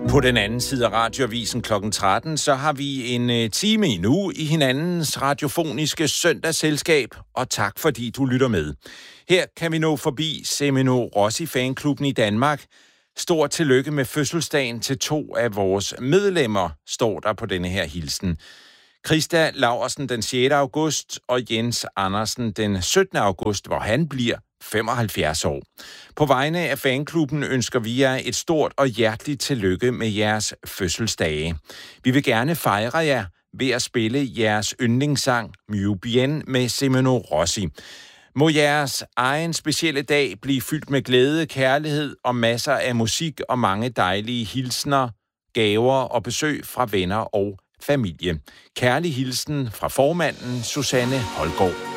På den anden side af radioavisen kl. 13, så har vi en time endnu i hinandens radiofoniske søndagsselskab, og tak fordi du lytter med. Her kan vi nå forbi Semino Rossi Fanklubben i Danmark. Stort tillykke med fødselsdagen til 2 af vores medlemmer, står der på denne her hilsen. Krista Laursen den 6. august og Jens Andersen den 17. august, hvor han bliver 75 år. På vegne af fanklubben ønsker vi jer et stort og hjerteligt tillykke med jeres fødselsdage. Vi vil gerne fejre jer ved at spille jeres yndlingssang Miu Bien med Semino Rossi. Må jeres egen specielle dag blive fyldt med glæde, kærlighed og masser af musik og mange dejlige hilsner, gaver og besøg fra venner og familie. Kærlig hilsen fra formanden Susanne Holgaard.